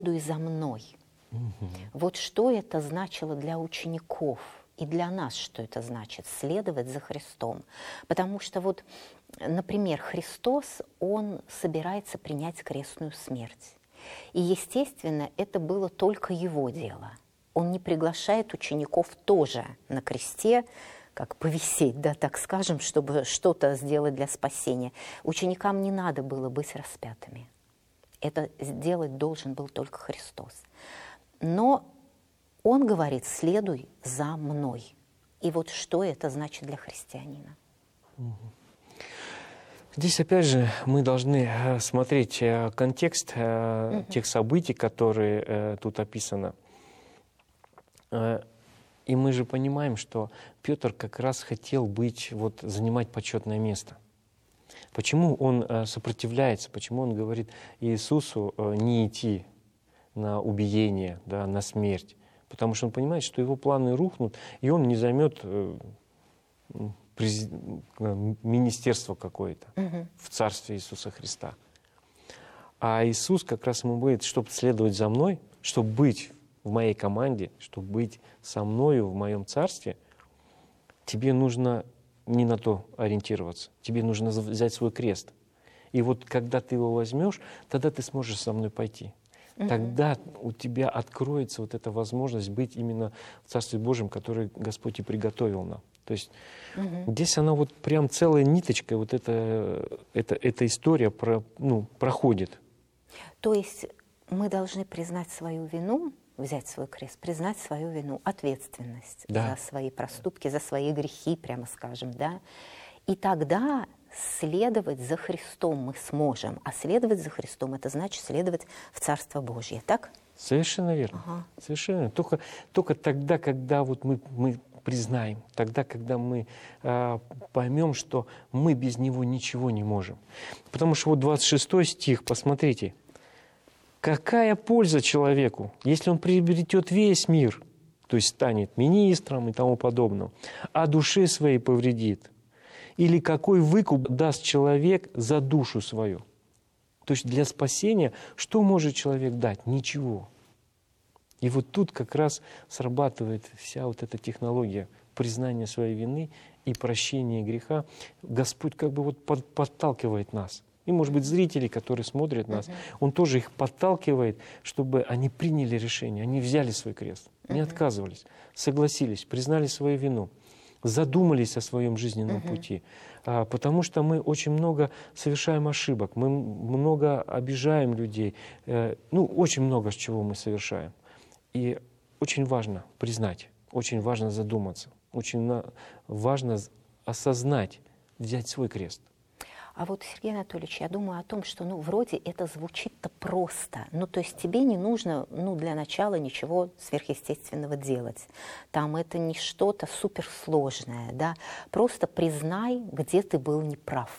за мной». Вот что это значило для учеников и для нас, что это значит – следовать за Христом. Потому что вот, например, Христос, Он собирается принять крестную смерть. И, естественно, это было только Его дело. Он не приглашает учеников тоже на кресте, как повисеть, да, так скажем, чтобы что-то сделать для спасения. Ученикам не надо было быть распятыми. Это сделать должен был только Христос. Но Он говорит: «Следуй за мной». И вот что это значит для христианина? Здесь, опять же, мы должны смотреть контекст тех событий, которые тут описаны. И мы же понимаем, что Петр как раз хотел занимать почетное место. Почему он сопротивляется, почему он говорит Иисусу не идти на убиение, да, на смерть? Потому что он понимает, что его планы рухнут, и он не займет министерство какое-то в Царстве Иисуса Христа. А Иисус как раз ему говорит: чтобы следовать за мной, чтобы быть в моей команде, чтобы быть со мною в моем Царстве, тебе нужно не на то ориентироваться. Тебе нужно взять свой крест. И вот когда ты его возьмешь, тогда ты сможешь со мной пойти. Тогда у тебя откроется вот эта возможность быть именно в Царстве Божьем, которое Господь и приготовил нам. То есть здесь она вот прям целой ниточкой, вот эта история проходит. То есть мы должны признать свою вину, взять свой крест, признать свою вину, ответственность за свои проступки, за свои грехи, прямо скажем, да. И тогда следовать за Христом мы сможем. А следовать за Христом — это значит следовать в Царство Божье, так? Совершенно верно. Совершенно. Только тогда, когда вот мы признаем, тогда, когда мы поймем, что мы без Него ничего не можем. Потому что вот 26 стих, посмотрите. «Какая польза человеку, если он приобретет весь мир, то есть станет министром и тому подобное, а душе своей повредит? Или какой выкуп даст человек за душу свою?» То есть для спасения что может человек дать? Ничего. И вот тут как раз срабатывает вся вот эта технология признания своей вины и прощения греха. Господь как бы вот подталкивает нас. И, может быть, зрители, которые смотрят нас, Он тоже их подталкивает, чтобы они приняли решение, они взяли свой крест, не отказывались, согласились, признали свою вину, задумались о своем жизненном пути. Потому что мы очень много совершаем ошибок, мы много обижаем людей, очень много с чего мы совершаем. И очень важно признать, очень важно задуматься, очень важно осознать, взять свой крест. А вот, Сергей Анатольевич, я думаю о том, что, вроде это звучит-то просто. То есть тебе не нужно, для начала ничего сверхъестественного делать. Там это не что-то суперсложное, да. Просто признай, где ты был неправ.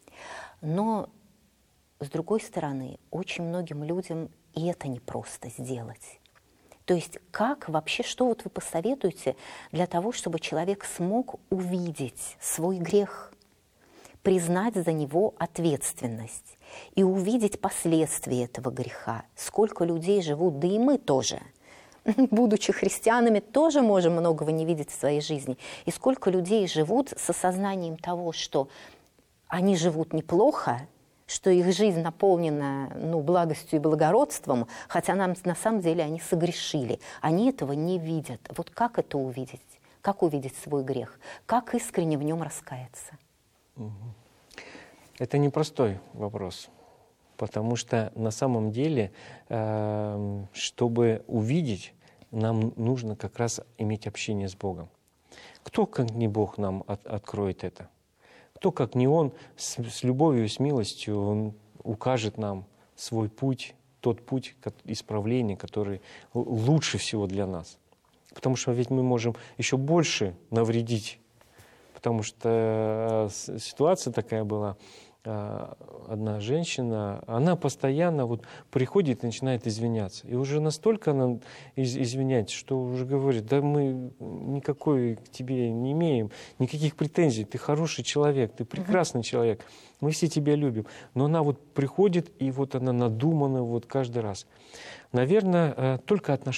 Но, с другой стороны, очень многим людям и это непросто сделать. То есть как вообще, что вот вы посоветуете для того, чтобы человек смог увидеть свой грех, признать за него ответственность и увидеть последствия этого греха? Сколько людей живут, да и мы тоже, будучи христианами, тоже можем многого не видеть в своей жизни. И сколько людей живут с осознанием того, что они живут неплохо, что их жизнь наполнена благостью и благородством, хотя на самом деле они согрешили. Они этого не видят. Вот как это увидеть? Как увидеть свой грех? Как искренне в нем раскаяться? Это непростой вопрос, потому что на самом деле, чтобы увидеть, нам нужно как раз иметь общение с Богом. Кто, как не Бог, нам откроет это? Кто, как не Он, с любовью и с милостью Он укажет нам свой путь, тот путь исправления, который лучше всего для нас. Потому что ведь мы можем еще больше навредить. Потому что ситуация такая была, одна женщина, она постоянно приходит и начинает извиняться. И уже настолько она извиняется, что уже говорит: да мы никакой к тебе не имеем, никаких претензий, ты хороший человек, ты прекрасный человек, мы все тебя любим. Но она приходит, и она надумана каждый раз. наверное, только отношения.